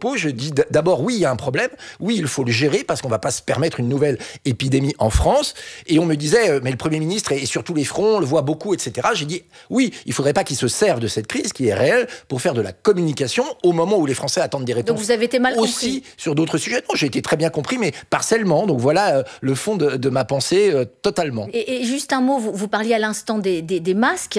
propos, je dis d'abord, oui, il y a un problème. Oui, il faut le gérer parce qu'on ne va pas se permettre une nouvelle épidémie en France. Et on me disait, mais le Premier ministre est sur tous les fronts, on le voit beaucoup, etc. J'ai dit, oui, il ne faudrait pas qu'il se serve de cette crise qui est réelle pour faire de la communication au moment où les Français attendent des réponses. Donc vous avez été mal compris. Aussi sur d'autres sujets. Non, j'ai été très bien compris, mais partiellement. Donc voilà le fond de ma pensée totalement. Et juste un mot, vous parliez à l'instant des masques.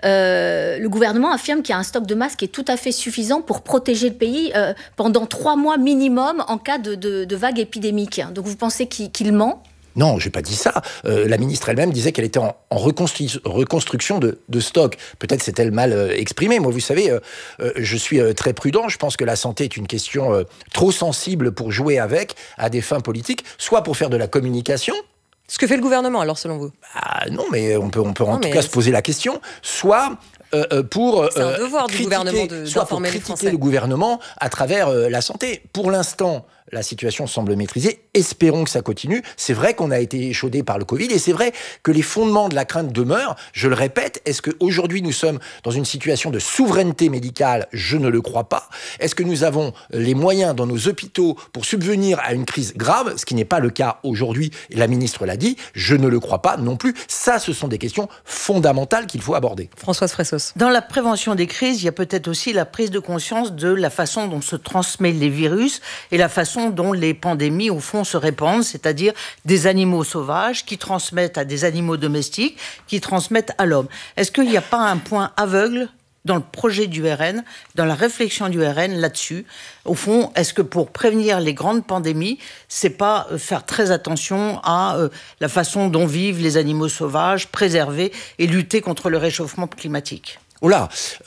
Le gouvernement affirme qu'il y a un stock de masques qui est tout à fait suffisant pour protéger le pays pendant 3 mois minimum en cas de vague épidémique. Donc vous pensez qu'il ment ? Non, je n'ai pas dit ça. La ministre elle-même disait qu'elle était en reconstruction de stock. Peut-être s'est-elle mal exprimée. Moi, vous savez, je suis très prudent. Je pense que la santé est une question trop sensible pour jouer avec à des fins politiques, soit pour faire de la communication. Ce que fait le gouvernement, alors, selon vous ? Non, mais on peut en tout cas se poser la question. Soit pour c'est un devoir du gouvernement d'informer les Français. Le gouvernement à travers la santé. Pour l'instant, la situation semble maîtrisée. Espérons que ça continue. C'est vrai qu'on a été échaudé par le Covid et c'est vrai que les fondements de la crainte demeurent. Je le répète, est-ce qu'aujourd'hui nous sommes dans une situation de souveraineté médicale ? Je ne le crois pas. Est-ce que nous avons les moyens dans nos hôpitaux pour subvenir à une crise grave ? Ce qui n'est pas le cas aujourd'hui, et la ministre l'a dit, je ne le crois pas non plus. Ça, ce sont des questions fondamentales qu'il faut aborder. Françoise Fressos. Dans la prévention des crises, il y a peut-être aussi la prise de conscience de la façon dont se transmettent les virus et la façon dont les pandémies, au fond, se répandent, c'est-à-dire des animaux sauvages qui transmettent à des animaux domestiques, qui transmettent à l'homme. Est-ce qu'il n'y a pas un point aveugle dans le projet du RN, dans la réflexion du RN là-dessus? Au fond, est-ce que pour prévenir les grandes pandémies, c'est pas faire très attention à la façon dont vivent les animaux sauvages, préserver et lutter contre le réchauffement climatique? Oula,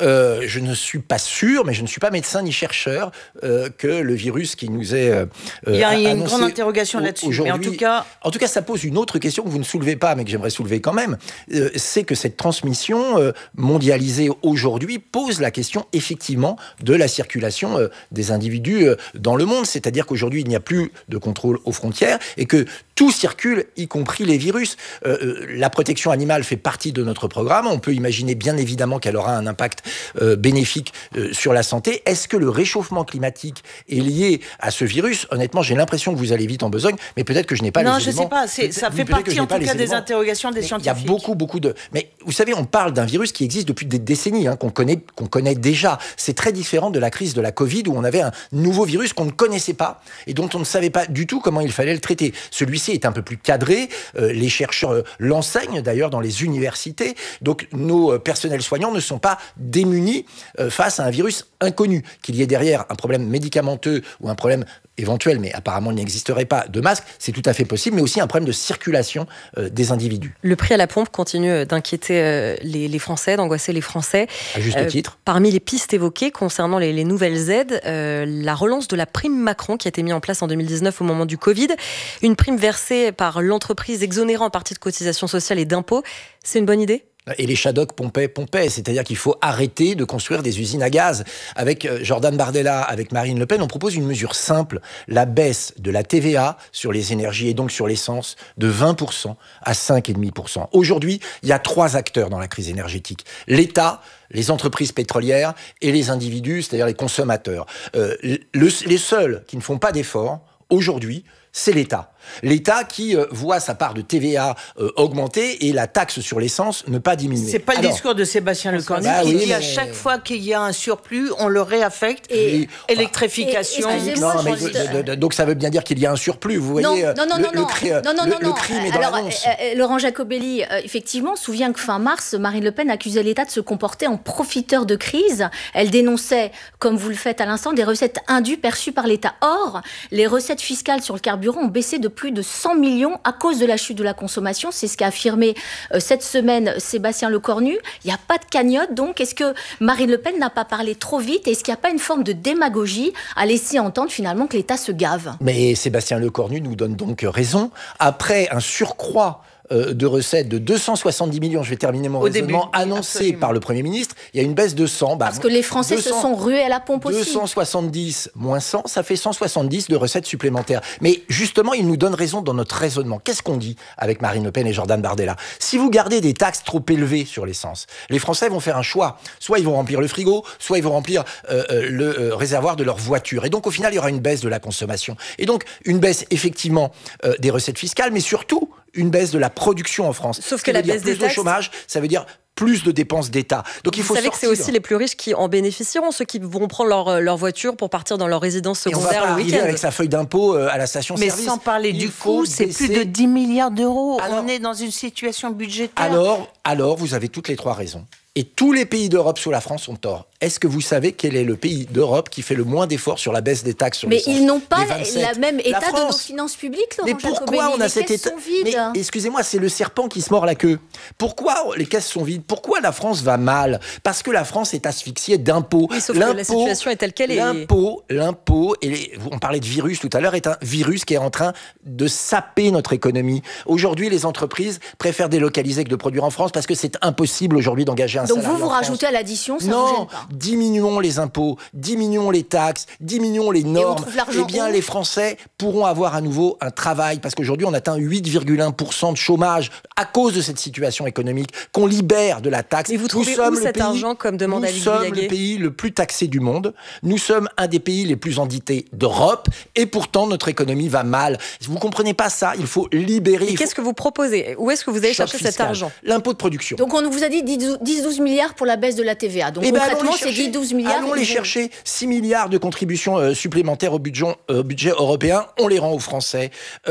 je ne suis pas sûr, mais je ne suis pas médecin ni chercheur, que le virus qui nous est il y a une grande interrogation là-dessus. Mais en tout cas, ça pose une autre question que vous ne soulevez pas, mais que j'aimerais soulever quand même. C'est que cette transmission mondialisée aujourd'hui pose la question effectivement de la circulation des individus dans le monde. C'est-à-dire qu'aujourd'hui, il n'y a plus de contrôle aux frontières et que tout circule, y compris les virus. La protection animale fait partie de notre programme. On peut imaginer bien évidemment qu'elle aura un impact bénéfique sur la santé. Est-ce que le réchauffement climatique est lié à ce virus ? Honnêtement, j'ai l'impression que vous allez vite en besogne, mais peut-être que je n'ai pas les éléments. Non, je ne sais pas. Ça fait partie en tout cas des interrogations des scientifiques. Il y a beaucoup de... Mais vous savez, on parle d'un virus qui existe depuis des décennies, qu'on connaît déjà. C'est très différent de la crise de la Covid où on avait un nouveau virus qu'on ne connaissait pas et dont on ne savait pas du tout comment il fallait le traiter. Celui-ci est un peu plus cadré. Les chercheurs l'enseignent d'ailleurs dans les universités. Donc nos personnels soignants ne sont pas démunis face à un virus inconnu. Qu'il y ait derrière un problème médicamenteux ou un problème éventuel, mais apparemment il n'existerait pas, de masque, c'est tout à fait possible, mais aussi un problème de circulation des individus. Le prix à la pompe continue d'inquiéter les Français, d'angoisser les Français. À juste titre. Parmi les pistes évoquées concernant les nouvelles aides, la relance de la prime Macron qui a été mise en place en 2019 au moment du Covid. Une prime versée par l'entreprise exonérant en partie de cotisations sociales et d'impôts. C'est une bonne idée ? Et les Shadocks pompaient, c'est-à-dire qu'il faut arrêter de construire des usines à gaz. Avec Jordan Bardella, avec Marine Le Pen, on propose une mesure simple, la baisse de la TVA sur les énergies et donc sur l'essence de 20% à 5,5%. Aujourd'hui, il y a 3 acteurs dans la crise énergétique. L'État, les entreprises pétrolières et les individus, c'est-à-dire les consommateurs. Les seuls qui ne font pas d'efforts, aujourd'hui, c'est l'État. L'État qui voit sa part de TVA augmenter et la taxe sur l'essence ne pas diminuer. C'est pas le discours de Sébastien Lecornu qui dit à chaque fois qu'il y a un surplus, on le réaffecte. Et électrification. Donc ça veut bien dire qu'il y a un surplus. Vous voyez, le crime est dans l'annonce. Laurent Jacobelli, effectivement, souvient que fin mars, Marine Le Pen accusait l'État de se comporter en profiteur de crise. Elle dénonçait, comme vous le faites à l'instant, des recettes indues perçues par l'État. Or, les recettes fiscales sur le carburant ont baissé de plus de 100 millions à cause de la chute de la consommation. C'est ce qu'a affirmé cette semaine Sébastien Lecornu. Il n'y a pas de cagnotte, donc est-ce que Marine Le Pen n'a pas parlé trop vite? Est-ce qu'il n'y a pas une forme de démagogie à laisser entendre finalement que l'État se gave? Mais Sébastien Lecornu nous donne donc raison. Après un surcroît de recettes de 270 millions, je vais terminer mon raisonnement, annoncé par le Premier ministre, il y a une baisse de 100. Parce que les Français se sont rués à la pompe aussi. 270 moins 100, ça fait 170 de recettes supplémentaires. Mais justement, il nous donne raison dans notre raisonnement. Qu'est-ce qu'on dit avec Marine Le Pen et Jordan Bardella? Si vous gardez des taxes trop élevées sur l'essence, les Français vont faire un choix. Soit ils vont remplir le frigo, soit ils vont remplir le réservoir de leur voiture. Et donc, au final, il y aura une baisse de la consommation. Et donc, une baisse, effectivement, des recettes fiscales, mais surtout, une baisse de la production en France. Sauf que la baisse des taxes... Plus de chômage, ça veut dire plus de dépenses d'État. Donc il faut savez que c'est aussi les plus riches qui en bénéficieront, ceux qui vont prendre leur voiture pour partir dans leur résidence secondaire le week-end. Et on va pas arriver avec sa feuille d'impôt à la station-service. Mais sans parler du coût, c'est plus de 10 milliards d'euros. On est dans une situation budgétaire. Alors, vous avez toutes les trois raisons. Et tous les pays d'Europe sous la France ont tort. Est-ce que vous savez quel est le pays d'Europe qui fait le moins d'efforts sur la baisse des taxes sur l'essence? Mais ils n'ont pas le même état de nos finances publiques, Laurent Jacobelli. Mais pourquoi on a cet état? Mais excusez-moi, c'est le serpent qui se mord la queue. Pourquoi les caisses sont vides? Pourquoi la France va mal? Parce que la France est asphyxiée d'impôts. Oui, sauf que la situation est telle qu'elle est. L'impôt, on parlait de virus tout à l'heure, est un virus qui est en train de saper notre économie. Aujourd'hui, les entreprises préfèrent délocaliser que de produire en France parce que c'est impossible aujourd'hui d'engager un donc salarié vous rajoutez à l'addition, ça non, vous gêne pas? Diminuons les impôts, diminuons les taxes, diminuons les normes. Eh bien, les Français pourront avoir à nouveau un travail parce qu'aujourd'hui, on atteint 8,1% de chômage à cause de cette situation économique qu'on libère de la taxe. Mais vous trouvez où cet argent, comme demande Aline Bouillaguet? Nous sommes le pays le plus taxé du monde. Nous sommes un des pays les plus endettés d'Europe et pourtant notre économie va mal. Vous comprenez pas ça? Il faut libérer. Et qu'est-ce que vous proposez? Où est-ce que vous allez chercher cet argent? L'impôt de production. Donc on vous a dit 10-12 milliards pour la baisse de la TVA. Donc concrètement, c'est 10-12 milliards. Allons les chercher. 6 milliards de contributions supplémentaires au budget européen. On les rend aux Français.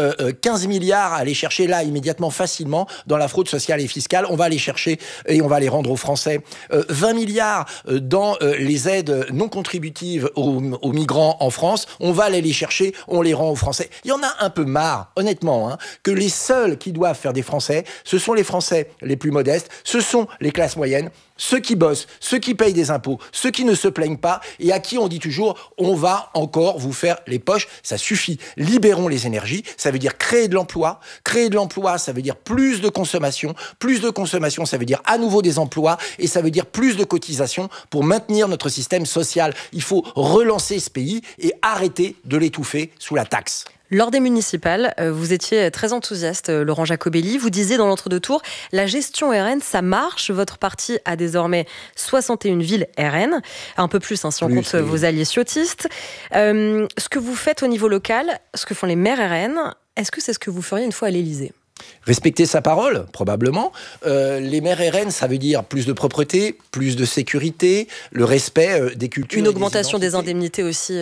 15 milliards à aller chercher là, immédiatement, facilement, dans la fraude sociale et fiscale. On va les chercher et on va les rendre aux Français. 20 milliards dans les aides non contributives aux migrants en France. On va aller les chercher. On les rend aux Français. Il y en a un peu marre, honnêtement, que les seuls qui doivent faire des Français, ce sont les Français les plus modestes. Ce sont les classes moyennes. Ceux qui bossent, ceux qui payent des impôts, ceux qui ne se plaignent pas et à qui on dit toujours on va encore vous faire les poches, ça suffit. Libérons les énergies, ça veut dire créer de l'emploi. Créer de l'emploi, ça veut dire plus de consommation. Plus de consommation, ça veut dire à nouveau des emplois et ça veut dire plus de cotisations pour maintenir notre système social. Il faut relancer ce pays et arrêter de l'étouffer sous la taxe. Lors des municipales, vous étiez très enthousiaste, Laurent Jacobelli. Vous disiez dans l'entre-deux-tours, la gestion RN, ça marche. Votre parti a désormais 61 villes RN. Un peu plus, si on compte vos alliés ciotistes. Ce que vous faites au niveau local, ce que font les maires RN, est-ce que c'est ce que vous feriez une fois à l'Élysée ? Respecter sa parole, probablement. Les maires RN, ça veut dire plus de propreté, plus de sécurité, le respect des cultures. Une augmentation des indemnités aussi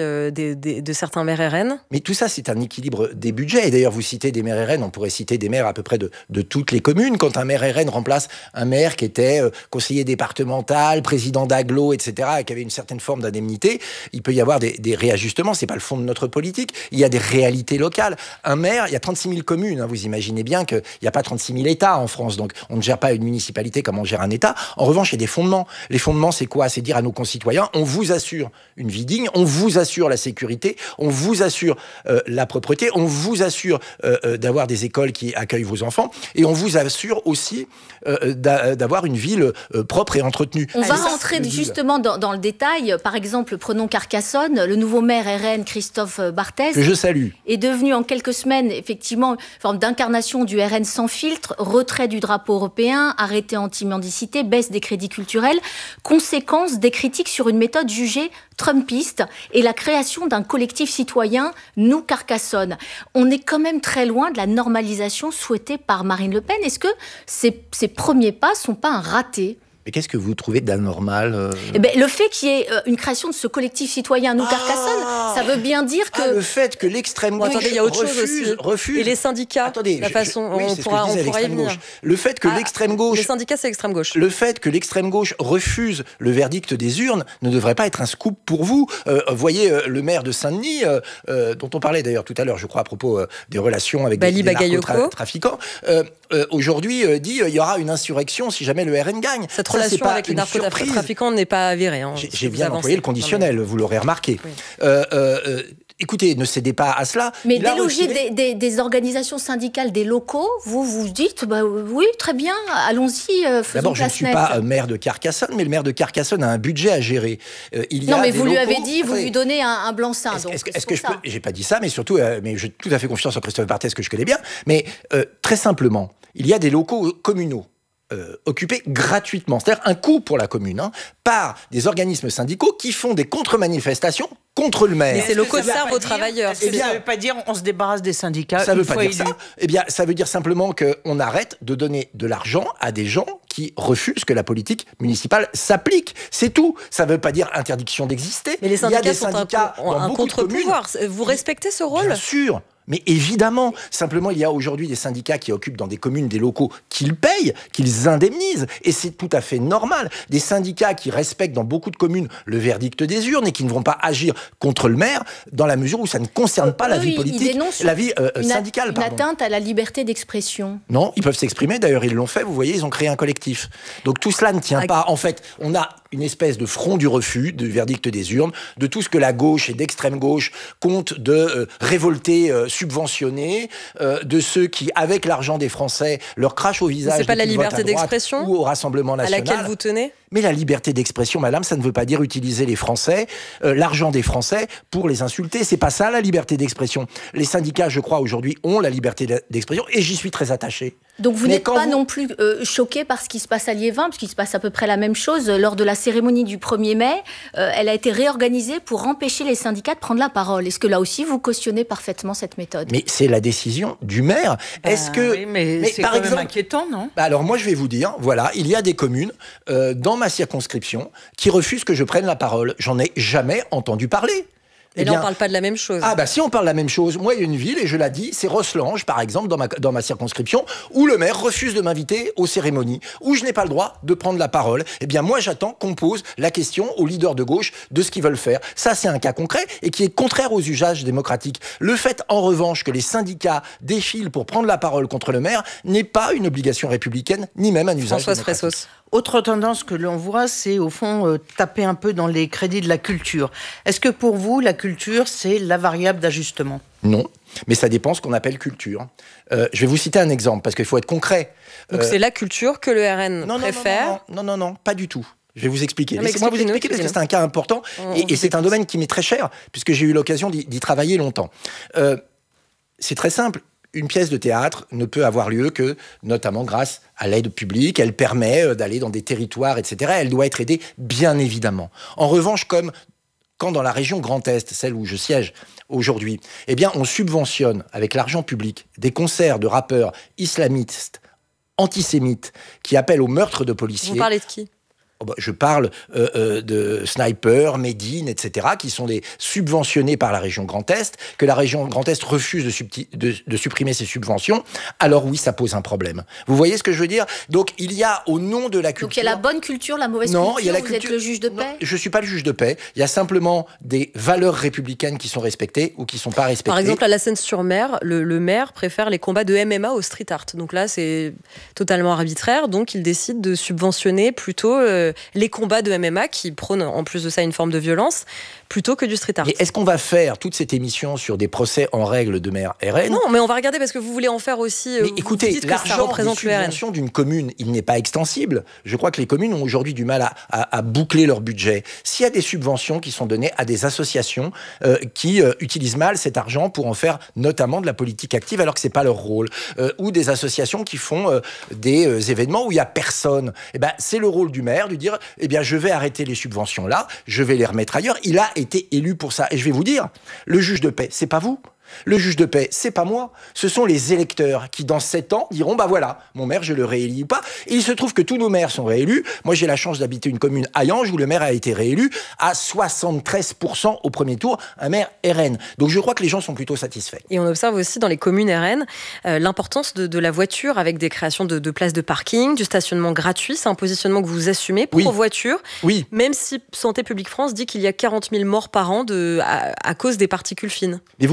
de certains maires RN. Mais tout ça, c'est un équilibre des budgets. Et d'ailleurs, vous citez des maires RN, on pourrait citer des maires à peu près de toutes les communes. Quand un maire RN remplace un maire qui était conseiller départemental, président d'agglo, etc., et qui avait une certaine forme d'indemnité, il peut y avoir des réajustements. C'est pas le fond de notre politique. Il y a des réalités locales. Un maire, il y a 36 000 communes. Vous imaginez bien qu'il n'y a pas 36 000 États en France, donc on ne gère pas une municipalité comme on gère un État. En revanche, il y a des fondements. Les fondements, c'est quoi? C'est dire à nos concitoyens, on vous assure une vie digne, on vous assure la sécurité, on vous assure la propreté, on vous assure d'avoir des écoles qui accueillent vos enfants, et on vous assure aussi d'avoir une ville propre et entretenue. On va rentrer justement dans le détail. Par exemple, prenons Carcassonne. Le nouveau maire RN, Christophe Barthès, que je salue, est devenu en quelques semaines, effectivement, une forme d'incarnation du RN sans filtre, retrait du drapeau européen, arrêté anti-mendicité, baisse des crédits culturels, conséquence des critiques sur une méthode jugée trumpiste et la création d'un collectif citoyen, Nous Carcassonne. On est quand même très loin de la normalisation souhaitée par Marine Le Pen. Est-ce que ces premiers pas ne sont pas un raté ? Mais qu'est-ce que vous trouvez d'anormal le fait qu'il y ait une création de ce collectif citoyen Nous Carcassonne, ça veut bien dire que... le fait que l'extrême gauche il y a autre chose refuse... Et les syndicats, on pourra y venir. Le fait que l'extrême gauche... Les syndicats, c'est l'extrême gauche. Le fait que l'extrême gauche refuse le verdict des urnes ne devrait pas être un scoop pour vous. Voyez le maire de Saint-Denis, dont on parlait d'ailleurs tout à l'heure, je crois, à propos des relations avec des narcotrafiquants, aujourd'hui dit il y aura une insurrection si jamais le RN gagne. Cette relation avec les narcotrafiquants n'est pas avérée. J'ai bien employé le conditionnel, vous l'aurez remarqué. Oui. écoutez, ne cédez pas à cela. Mais déloger des organisations syndicales, des locaux, vous dites, oui, très bien, allons-y, faisons D'abord, je ne suis pas maire de Carcassonne, mais le maire de Carcassonne a un budget à gérer. Mais vous lui avez dit, vous lui donnez un blanc-seing. Est-ce que je peux... J'ai pas dit ça, mais surtout, mais j'ai tout à fait confiance en Christophe Barthès, que je connais bien. Mais très simplement, il y a des locaux communaux occupés gratuitement, c'est-à-dire un coût pour la commune, par des organismes syndicaux qui font des contre-manifestations contre le maire. Mais ces locaux servent aux travailleurs. Ça ne veut pas dire on se débarrasse des syndicats. Ça ne veut pas dire ça. Eh bien, ça veut dire simplement qu'on arrête de donner de l'argent à des gens qui refusent que la politique municipale s'applique. C'est tout. Ça ne veut pas dire interdiction d'exister. Mais les syndicats ont un contre-pouvoir. Vous respectez ce rôle ? Bien sûr. Mais évidemment, simplement, il y a aujourd'hui des syndicats qui occupent dans des communes des locaux qu'ils payent, qu'ils indemnisent, et c'est tout à fait normal. Des syndicats qui respectent dans beaucoup de communes le verdict des urnes et qui ne vont pas agir contre le maire dans la mesure où ça ne concerne pas la vie politique, la vie syndicale. Une atteinte à la liberté d'expression. Non, ils peuvent s'exprimer, d'ailleurs ils l'ont fait, vous voyez, ils ont créé un collectif. Donc tout cela ne tient pas. En fait, on a une espèce de front du refus, du verdict des urnes, de tout ce que la gauche et d'extrême gauche comptent de révolter, subventionnés, de ceux qui, avec l'argent des Français, leur crachent au visage. C'est pas la liberté d'expression ou au Rassemblement national. À laquelle vous tenez ? Mais la liberté d'expression, madame, ça ne veut pas dire utiliser les Français, l'argent des Français pour les insulter. C'est pas ça la liberté d'expression. Les syndicats, je crois, aujourd'hui, ont la liberté d'expression et j'y suis très attaché. Donc vous n'êtes pas non plus choqué par ce qui se passe à Liévin, parce qu'il se passe à peu près la même chose. Lors de la cérémonie du 1er mai, elle a été réorganisée pour empêcher les syndicats de prendre la parole. Est-ce que là aussi, vous cautionnez parfaitement cette méthode ? Mais c'est la décision du maire. Est-ce que... Oui, mais c'est quand même inquiétant, non ? Alors moi, je vais vous dire, voilà, il y a des communes dans ma circonscription qui refusent que je prenne la parole. J'en ai jamais entendu parler. Et là, on ne parle pas de la même chose. Ah si on parle de la même chose. Moi, il y a une ville, et je l'ai dit, c'est Rosselange, par exemple, dans ma circonscription, où le maire refuse de m'inviter aux cérémonies, où je n'ai pas le droit de prendre la parole. Eh bien, moi, j'attends qu'on pose la question aux leaders de gauche de ce qu'ils veulent faire. Ça, c'est un cas concret et qui est contraire aux usages démocratiques. Le fait, en revanche, que les syndicats défilent pour prendre la parole contre le maire n'est pas une obligation républicaine, ni même un usage démocratique. Fressos. Autre tendance que l'on voit, c'est au fond taper un peu dans les crédits de la culture. Est-ce que pour vous, la culture, c'est la variable d'ajustement ? Non, mais ça dépend ce qu'on appelle culture. Je vais vous citer un exemple, parce qu'il faut être concret. Donc c'est la culture que le RN préfère ? Non, pas du tout. Je vais vous expliquer. Laissez-moi vous expliquer parce que c'est un cas important et c'est un domaine qui m'est très cher, puisque j'ai eu l'occasion d'y travailler longtemps. C'est très simple. Une pièce de théâtre ne peut avoir lieu que, notamment grâce à l'aide publique. Elle permet d'aller dans des territoires, etc. Elle doit être aidée, bien évidemment. En revanche, comme quand dans la région Grand Est, celle où je siège aujourd'hui, eh bien, on subventionne avec l'argent public des concerts de rappeurs islamistes, antisémites, qui appellent au meurtre de policiers. Vous parlez de qui ? Je parle de Sniper, Médine, etc., qui sont des subventionnés par la région Grand Est, que la région Grand Est refuse de supprimer ces subventions. Alors oui, ça pose un problème. Vous voyez ce que je veux dire ? Donc il y a au nom de la culture... Donc il y a la bonne culture, la mauvaise culture, il y a la vous culture... êtes le juge de paix ? Non, je ne suis pas le juge de paix. Il y a simplement des valeurs républicaines qui sont respectées ou qui ne sont pas respectées. Par exemple, à la Seine-sur-Mer, le maire préfère les combats de MMA au street art. Donc là, c'est totalement arbitraire. Donc il décide de subventionner plutôt... les combats de MMA qui prônent en plus de ça une forme de violence plutôt que du street art. Et est-ce qu'on va faire toute cette émission sur des procès en règle de maire RN ? Non, mais on va regarder parce que vous voulez en faire aussi. Mais écoutez, l'argent des subventions d'une commune, il n'est pas extensible. Je crois que les communes ont aujourd'hui du mal à boucler leur budget. S'il y a des subventions qui sont données à des associations qui utilisent mal cet argent pour en faire notamment de la politique active alors que c'est pas leur rôle, ou des associations qui font des événements où il y a personne, eh ben c'est le rôle du maire de dire eh bien je vais arrêter les subventions là, je vais les remettre ailleurs. Il a été élu pour ça. Et je vais vous dire, le juge de paix, c'est pas vous. Le juge de paix, c'est pas moi. Ce sont les électeurs qui, dans 7 ans, diront bah voilà, mon maire, je le réélis ou pas. Et il se trouve que tous nos maires sont réélus. Moi, j'ai la chance d'habiter une commune Hayange où le maire a été réélu à 73% au premier tour, un maire RN. Donc je crois que les gens sont plutôt satisfaits. Et on observe aussi dans les communes RN l'importance de la voiture avec des créations de places de parking, du stationnement gratuit. C'est un positionnement que vous assumez pour vos voitures. Oui. Même si Santé publique France dit qu'il y a 40 000 morts par an à cause des particules fines. Mais vous croyez qu'on va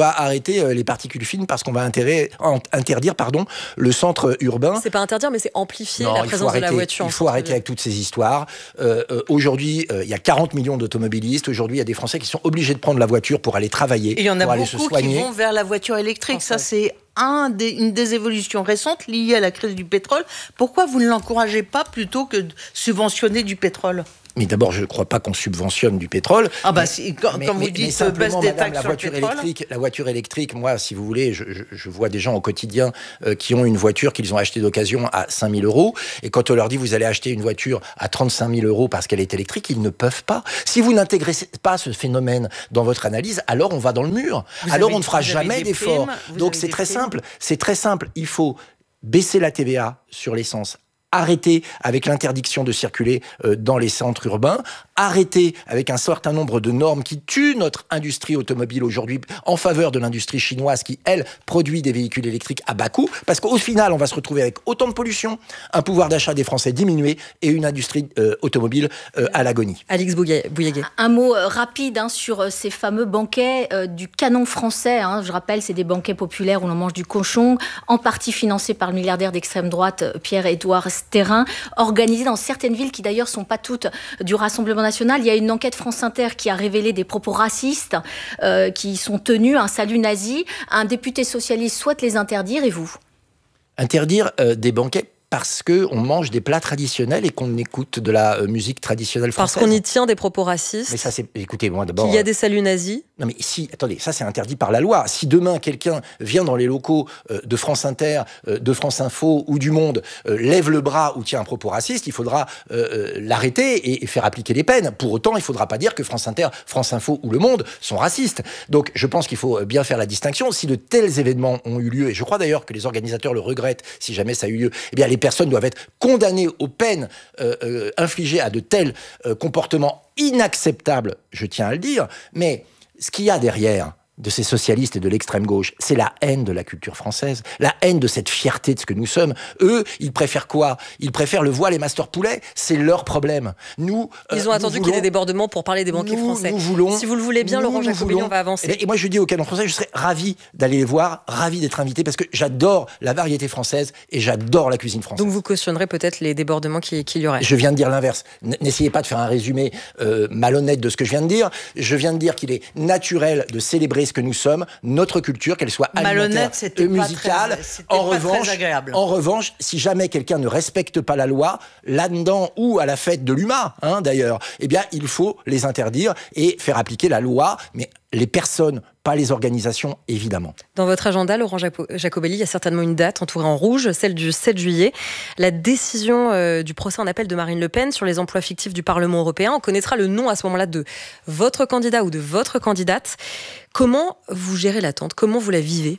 va arrêter les particules fines parce qu'on va interdire le centre urbain. C'est pas interdire, mais c'est amplifier la présence de la voiture. Il faut arrêter avec toutes ces histoires. Aujourd'hui, il y a 40 millions d'automobilistes. Aujourd'hui, il y a des Français qui sont obligés de prendre la voiture pour aller travailler, et il y en a pour aller se beaucoup soigner. qui vont vers la voiture électrique. Ça, c'est une des évolutions récentes liées à la crise du pétrole. Pourquoi vous ne l'encouragez pas plutôt que de subventionner du pétrole ? Mais d'abord, je ne crois pas qu'on subventionne du pétrole. Quand vous dites baisse des taxes sur le pétrole. La voiture électrique, moi, si vous voulez, je vois des gens au quotidien qui ont une voiture qu'ils ont achetée d'occasion à 5 000 €. Et quand on leur dit vous allez acheter une voiture à 35 000 € parce qu'elle est électrique, ils ne peuvent pas. Si vous n'intégrez pas ce phénomène dans votre analyse, alors on va dans le mur. Alors on ne fera jamais d'efforts. Donc c'est très simple. C'est très simple. Il faut baisser la TVA sur l'essence. Arrêter avec l'interdiction de circuler dans les centres urbains, arrêter avec un certain nombre de normes qui tuent notre industrie automobile aujourd'hui en faveur de l'industrie chinoise qui, elle, produit des véhicules électriques à bas coût, parce qu'au final, on va se retrouver avec autant de pollution, un pouvoir d'achat des Français diminué et une industrie automobile à l'agonie. Alix Bouilléguet. Un mot rapide sur ces fameux banquets du canon français. Je rappelle, c'est des banquets populaires où l'on mange du cochon, en partie financés par le milliardaire d'extrême droite Pierre-Édouard Terrain, organisé dans certaines villes qui d'ailleurs sont pas toutes du Rassemblement national. Il y a une enquête France Inter qui a révélé des propos racistes qui sont tenus, un salut nazi. Un député socialiste souhaite les interdire, et vous ? Interdire des banquets parce qu'on mange des plats traditionnels et qu'on écoute de la musique traditionnelle française. Parce qu'on y tient des propos racistes. Mais ça, c'est... Écoutez, moi d'abord... Qu'il y a des saluts nazis. Non mais si, attendez, ça c'est interdit par la loi. Si demain quelqu'un vient dans les locaux de France Inter, de France Info ou du Monde, lève le bras ou tient un propos raciste, il faudra l'arrêter et faire appliquer les peines. Pour autant, il ne faudra pas dire que France Inter, France Info ou Le Monde sont racistes. Donc je pense qu'il faut bien faire la distinction. Si de tels événements ont eu lieu, et je crois d'ailleurs que les organisateurs le regrettent si jamais ça a eu lieu, eh bien les personnes doivent être condamnées aux peines infligées à de tels comportements inacceptables, je tiens à le dire, mais ce qu'il y a derrière de ces socialistes et de l'extrême gauche, c'est la haine de la culture française, la haine de cette fierté de ce que nous sommes. Eux, ils préfèrent quoi ? Ils préfèrent le voile et Master Poulet, c'est leur problème. Nous, ils ont attendu qu'il y ait des débordements pour parler des banquiers français. Si vous le voulez bien, Laurent Jacobelli, on va avancer. Et moi, je dis aux canons français, je serais ravi d'aller les voir, ravi d'être invité, parce que j'adore la variété française et j'adore la cuisine française. Donc vous cautionnerez peut-être les débordements qu'il y aurait. Je viens de dire l'inverse. N'essayez pas de faire un résumé malhonnête de ce que je viens de dire. Je viens de dire qu'il est naturel de célébrer ce que nous sommes, notre culture, qu'elle soit alimentaire et musicale. En revanche, si jamais quelqu'un ne respecte pas la loi, là-dedans ou à la fête de l'UMA, d'ailleurs, eh bien, il faut les interdire et faire appliquer la loi, mais les personnes, pas les organisations, évidemment. Dans votre agenda, Laurent Jacobelli, il y a certainement une date entourée en rouge, celle du 7 juillet. La décision du procès en appel de Marine Le Pen sur les emplois fictifs du Parlement européen. On connaîtra le nom à ce moment-là de votre candidat ou de votre candidate. Comment vous gérez l'attente ? Comment vous la vivez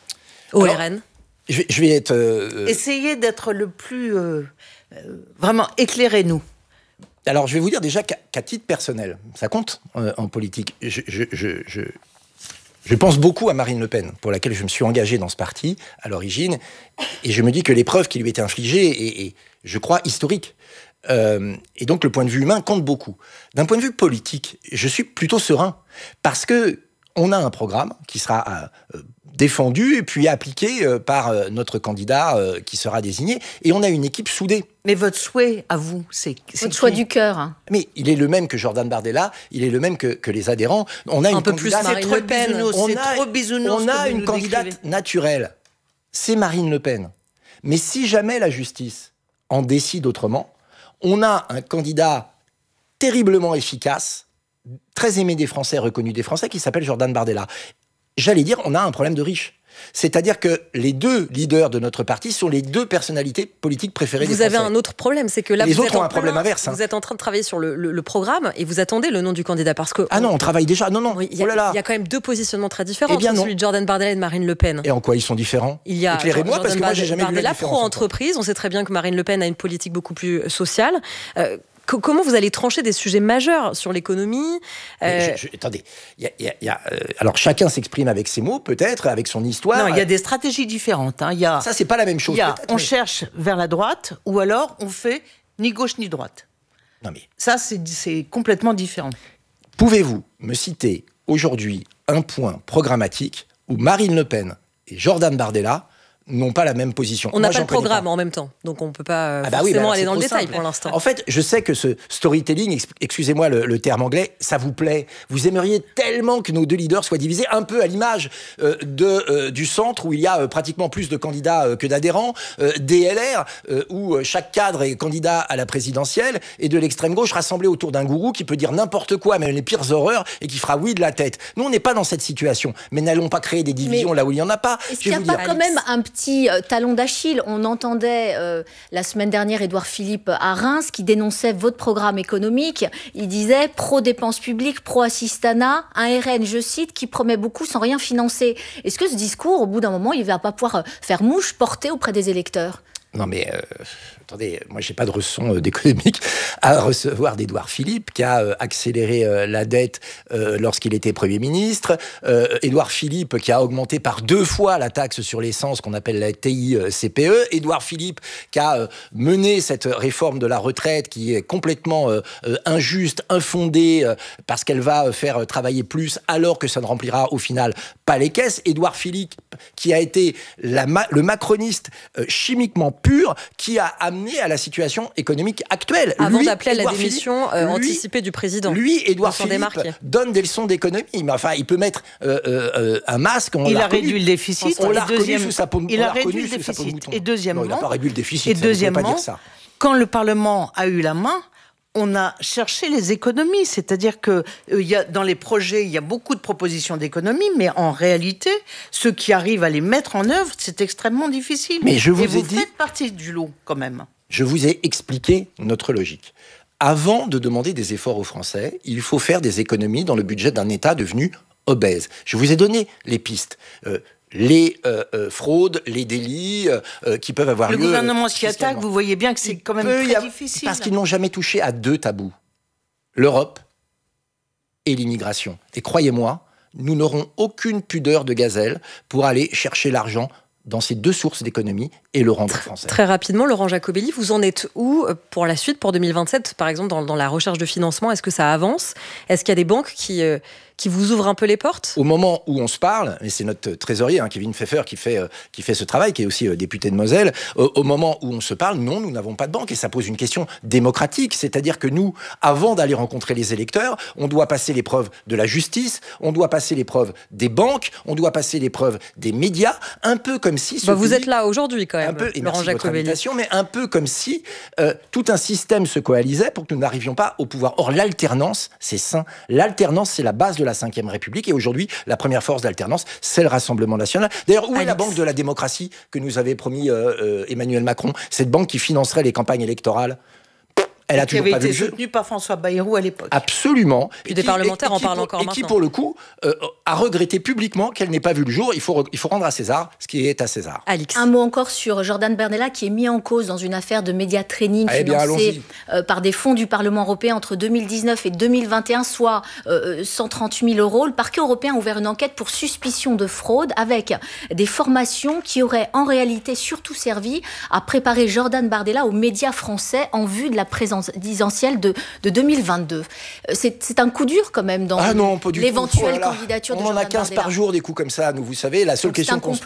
au RN ? Je vais être... Essayez d'être le plus... vraiment, éclairez-nous. Alors, je vais vous dire déjà qu'à titre personnel, ça compte en politique. Je pense beaucoup à Marine Le Pen, pour laquelle je me suis engagé dans ce parti à l'origine, et je me dis que l'épreuve qui lui était infligée est, je crois, historique. Et donc, le point de vue humain compte beaucoup. D'un point de vue politique, je suis plutôt serein, parce que on a un programme qui sera défendu et puis appliqué par notre candidat qui sera désigné, et on a une équipe soudée. Mais votre souhait à vous, c'est votre choix du cœur. Mais il est le même que Jordan Bardella, il est le même que les adhérents. On a un peu plus Marine Le Pen. On a une candidate naturelle. C'est Marine Le Pen. Mais si jamais la justice en décide autrement, on a un candidat terriblement efficace, très aimé des Français, reconnu des Français, qui s'appelle Jordan Bardella. J'allais dire, on a un problème de riches. C'est-à-dire que les deux leaders de notre parti sont les deux personnalités politiques préférées des Français. Vous avez un autre problème, c'est que là, les autres ont un problème inverse. Vous êtes en train de travailler sur le programme et vous attendez le nom du candidat parce que... Ah non, on travaille déjà. Non. Oui, il y a quand même deux positionnements très différents entre celui de Jordan Bardella et de Marine Le Pen. Et en quoi ils sont différents ? Il y a éclairez-moi, parce que moi, j'ai jamais vu la différence. Bardella pro-entreprise, on sait très bien que Marine Le Pen a une politique beaucoup plus sociale. Comment vous allez trancher des sujets majeurs sur l'économie Attendez, alors chacun s'exprime avec ses mots, peut-être, avec son histoire. Non, il y a des stratégies différentes. Ça, c'est pas la même chose. On cherche vers la droite, ou alors on fait ni gauche ni droite. Non mais ça, c'est complètement différent. Pouvez-vous me citer aujourd'hui un point programmatique où Marine Le Pen et Jordan Bardella n'ont pas la même position. On n'a pas le programme en même temps, donc on ne peut pas forcément aller dans le détail pour l'instant. En fait, je sais que ce storytelling, excusez-moi le terme anglais, ça vous plaît. Vous aimeriez tellement que nos deux leaders soient divisés, un peu à l'image du centre, où il y a pratiquement plus de candidats que d'adhérents, des LR, où chaque cadre est candidat à la présidentielle, et de l'extrême gauche rassemblé autour d'un gourou qui peut dire n'importe quoi, même les pires horreurs, et qui fera oui de la tête. Nous, on n'est pas dans cette situation, mais n'allons pas créer des divisions là où il n'y en a pas. Est-ce qu'il n'y a pas quand même un petit talon d'Achille? On entendait la semaine dernière Édouard Philippe à Reims qui dénonçait votre programme économique. Il disait pro-dépenses publiques, pro-assistanat, un RN, je cite, qui promet beaucoup sans rien financer. Est-ce que ce discours, au bout d'un moment, il ne va pas pouvoir faire mouche portée auprès des électeurs? Non mais, attendez, moi j'ai pas de leçon d'économique à recevoir d'Édouard Philippe, qui a accéléré la dette lorsqu'il était Premier ministre. Édouard Philippe qui a augmenté par 2 fois la taxe sur l'essence qu'on appelle la TICPE. Édouard Philippe qui a mené cette réforme de la retraite qui est complètement injuste, infondée, parce qu'elle va faire travailler plus alors que ça ne remplira au final pas les caisses. Édouard Philippe qui a été le macroniste chimiquement pur, qui a amené à la situation économique actuelle. Avant d'appeler à la démission anticipée du président. Lui, Édouard Philippe, donne des leçons d'économie. Mais enfin, il peut mettre un masque. Il a réduit le déficit. On l'a reconnu sous sa peau. Il a réduit le déficit. Et deuxièmement, il n'a pas réduit le déficit. Et deuxièmement, quand le Parlement a eu la main, on a cherché les économies, c'est-à-dire que dans les projets, il y a beaucoup de propositions d'économies, mais en réalité, ceux qui arrivent à les mettre en œuvre, c'est extrêmement difficile. Mais je vous ai dit, vous faites partie du lot, quand même. Je vous ai expliqué notre logique. Avant de demander des efforts aux Français, il faut faire des économies dans le budget d'un État devenu obèse. Je vous ai donné les pistes. Les fraudes, les délits qui peuvent avoir lieu. Le gouvernement s'y attaque, vous voyez bien que c'est quand même très difficile. Parce qu'ils n'ont jamais touché à 2 tabous. L'Europe et l'immigration. Et croyez-moi, nous n'aurons aucune pudeur de gazelle pour aller chercher l'argent dans ces 2 sources d'économie et le rendre français. Très rapidement, Laurent Jacobelli, vous en êtes où pour la suite, pour 2027, par exemple, dans la recherche de financement? Est-ce que ça avance? Est-ce qu'il y a des banques qui vous ouvrent un peu les portes? Au moment où on se parle, et c'est notre trésorier, Kevin Pfeffer, qui fait ce travail, qui est aussi député de Moselle, au moment où on se parle, non, nous n'avons pas de banque, et ça pose une question démocratique, c'est-à-dire que nous, avant d'aller rencontrer les électeurs, on doit passer l'épreuve de la justice, on doit passer l'épreuve des banques, on doit passer l'épreuve des médias, un peu comme si... vous êtes là aujourd'hui quand même, Laurent Jacobelli. Mais un peu comme si tout un système se coalisait pour que nous n'arrivions pas au pouvoir. Or, l'alternance, c'est sain. L'alternance, c'est la base de la Ve République. Et aujourd'hui, la première force d'alternance, c'est le Rassemblement national. D'ailleurs, où est la banque de la démocratie que nous avait promis Emmanuel Macron? Cette banque qui financerait les campagnes électorales. Elle a toujours pas vu le jeu. Qui avait été soutenue par François Bayrou à l'époque. Absolument. Puis des parlementaires en parlent encore maintenant. Et qui, pour le coup, a regretté publiquement qu'elle n'ait pas vu le jour. Il faut rendre à César ce qui est à César. Alix. Un mot encore sur Jordan Bardella, qui est mis en cause dans une affaire de média training financée par des fonds du Parlement européen entre 2019 et 2021, soit 130 000 €. Le parquet européen a ouvert une enquête pour suspicion de fraude avec des formations qui auraient en réalité surtout servi à préparer Jordan Bardella aux médias français en vue de la présidentielle de 2022. C'est un coup dur quand même dans l'éventuelle candidature de Jordan Bardella. On en a 15 par jour des coups comme ça, nous, vous savez. La seule question qu'on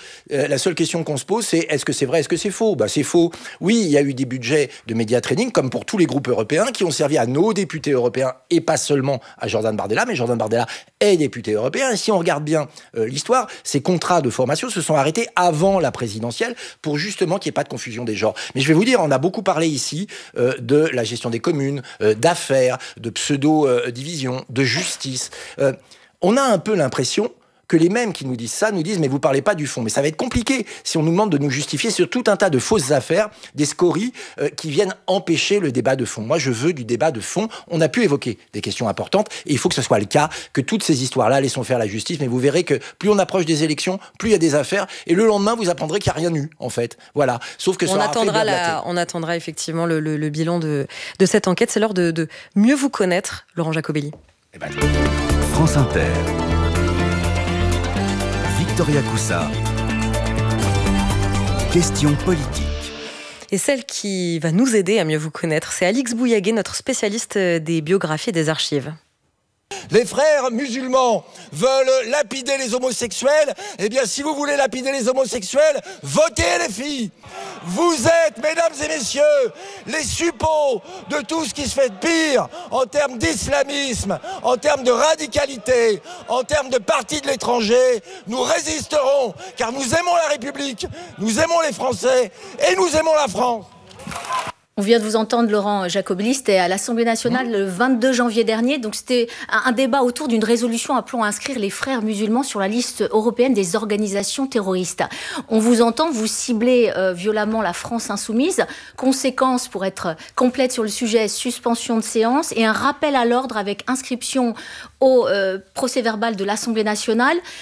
se pose, c'est est-ce que c'est vrai, est-ce que c'est faux? C'est faux. Oui, il y a eu des budgets de média training, comme pour tous les groupes européens, qui ont servi à nos députés européens et pas seulement à Jordan Bardella, mais Jordan Bardella est député européen. Et si on regarde bien l'histoire, ces contrats de formation se sont arrêtés avant la présidentielle pour justement qu'il n'y ait pas de confusion des genres. Mais je vais vous dire, on a beaucoup parlé ici de la gestion des communes, d'affaires, de pseudo-division, de justice. On a un peu l'impression que les mêmes qui nous disent ça nous disent « mais vous parlez pas du fond ». Mais ça va être compliqué si on nous demande de nous justifier sur tout un tas de fausses affaires, des scories qui viennent empêcher le débat de fond. Moi, je veux du débat de fond. On a pu évoquer des questions importantes et il faut que ce soit le cas, que toutes ces histoires-là, laissons faire la justice. Mais vous verrez que plus on approche des élections, plus il y a des affaires et le lendemain, vous apprendrez qu'il n'y a rien eu, en fait. Voilà. Sauf que ça on attendra effectivement le bilan de cette enquête. C'est l'heure de mieux vous connaître, Laurent Jacobelli. France Inter. Victoria Coussa. Question politique. Et celle qui va nous aider à mieux vous connaître, c'est Alix Bouillaguet, notre spécialiste des biographies et des archives. Les frères musulmans veulent lapider les homosexuels. Eh bien, si vous voulez lapider les homosexuels, votez les filles. Vous êtes, mesdames et messieurs, les suppôts de tout ce qui se fait de pire en termes d'islamisme, en termes de radicalité, en termes de partis de l'étranger. Nous résisterons, car nous aimons la République, nous aimons les Français et nous aimons la France. On vient de vous entendre, Laurent Jacobelli, c'était à l'Assemblée nationale le 22 janvier dernier. Donc c'était un débat autour d'une résolution appelant à inscrire les frères musulmans sur la liste européenne des organisations terroristes. On vous entend, vous ciblez violemment la France insoumise. Conséquence, pour être complète sur le sujet, suspension de séance et un rappel à l'ordre avec inscription au procès-verbal de l'Assemblée nationale.